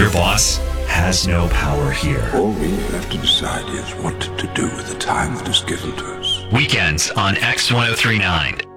Your boss has no power here. All we have to decide is what to do with the time that is given to us. Weekends on X1039.